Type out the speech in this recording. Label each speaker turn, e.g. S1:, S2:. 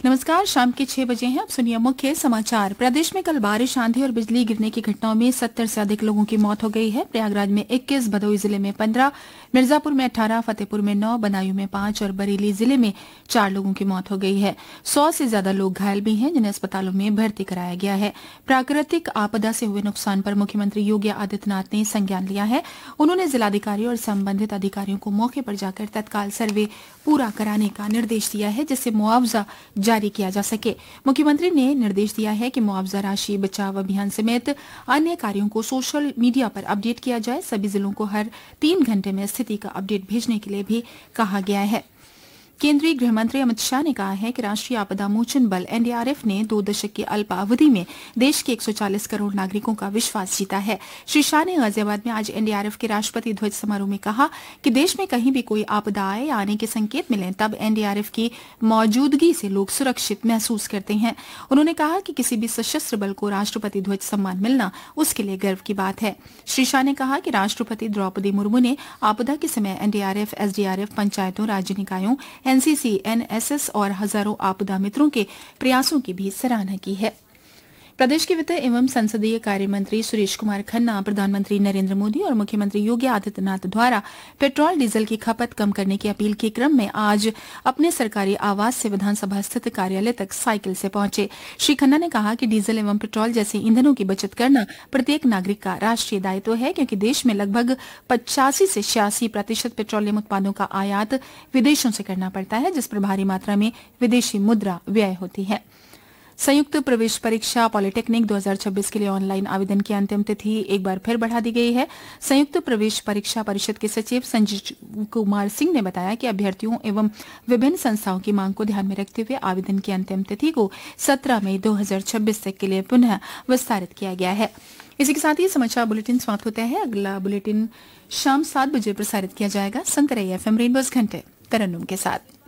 S1: नमस्कार, शाम के 6 बजे हैं। अब सुनिए मुख्य समाचार। प्रदेश में कल बारिश, आंधी और बिजली गिरने की घटनाओं में 70 से अधिक लोगों की मौत हो गई है। प्रयागराज में 21, भदोही जिले में 15, मिर्जापुर में 18, फतेहपुर में 9, बदायूं में 5 और बरेली जिले में 4 लोगों की मौत हो गई है। 100 से ज्यादा लोग घायल भी हैं, जिन्हें अस्पतालों में भर्ती कराया गया है। प्राकृतिक आपदा से हुए नुकसान पर मुख्यमंत्री योगी आदित्यनाथ ने संज्ञान लिया है। उन्होंने जिलाधिकारी और संबंधित अधिकारियों को मौके पर जाकर तत्काल सर्वे पूरा कराने का निर्देश दिया है, जिससे मुआवजा जारी किया जा सके। मुख्यमंत्री ने निर्देश दिया है कि मुआवजा राशि, बचाव अभियान समेत अन्य कार्यों को सोशल मीडिया पर अपडेट किया जाए। सभी जिलों को हर 3 घंटे में स्थिति का अपडेट भेजने के लिए भी कहा गया है। केंद्रीय गृह मंत्री अमित शाह ने कहा है कि राष्ट्रीय आपदा मोचन बल एनडीआरएफ ने 2 दशक की अल्पावधि में देश के 140 करोड़ नागरिकों का विश्वास जीता है। श्री शाह ने गाजियाबाद में आज एनडीआरएफ के राष्ट्रपति ध्वज समारोह में कहा कि देश में कहीं भी कोई आपदा आए या आने के संकेत मिले, तब एनडीआरएफ की मौजूदगी से लोग सुरक्षित महसूस करते हैं। उन्होंने कहा कि किसी भी सशस्त्र बल को राष्ट्रपति ध्वज सम्मान मिलना उसके लिए गर्व की बात है। श्री शाह ने कहा कि राष्ट्रपति द्रौपदी मुर्मू ने आपदा के समय एनडीआरएफ, एसडीआरएफ, पंचायतों, राज्य निकायों, एनसीसी, एनएसएस और हजारों आपदा मित्रों के प्रयासों की भी सराहना की है। प्रदेश के वित्त एवं संसदीय कार्य मंत्री सुरेश कुमार खन्ना प्रधानमंत्री नरेंद्र मोदी और मुख्यमंत्री योगी आदित्यनाथ द्वारा पेट्रोल डीजल की खपत कम करने की अपील के क्रम में आज अपने सरकारी आवास से विधानसभा स्थित कार्यालय तक साइकिल से पहुंचे। श्री खन्ना ने कहा कि डीजल एवं पेट्रोल जैसे ईंधनों की बचत करना प्रत्येक नागरिक का राष्ट्रीय दायित्व है, क्योंकि देश में लगभग 85 से 86% पेट्रोलियम उत्पादों का आयात विदेशों से करना पड़ता है, जिस पर भारी मात्रा में विदेशी मुद्रा व्यय होती है। संयुक्त प्रवेश परीक्षा पॉलिटेक्निक 2026 के लिए ऑनलाइन आवेदन की अंतिम तिथि एक बार फिर बढ़ा दी गई है। संयुक्त प्रवेश परीक्षा परिषद के सचिव संजीव कुमार सिंह ने बताया कि अभ्यर्थियों एवं विभिन्न संस्थाओं की मांग को ध्यान में रखते हुए आवेदन की अंतिम तिथि को 17 मई 2026 तक के लिए पुनः विस्तारित किया गया है। इसी के साथ ही समाचार बुलेटिन समाप्त होता है। अगला बुलेटिन शाम 7 बजे प्रसारित किया जाएगा। सुनते रहिए FM रेनबोस घंटे तरन्नुम के साथ।